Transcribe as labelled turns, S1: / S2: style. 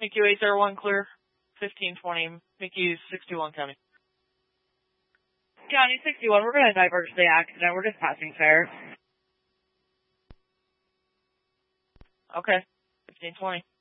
S1: McHugh 801 clear. 1520. McHugh 61 County.
S2: County 61, we're going to diverge the accident. We're just passing fare.
S1: Okay. 1520.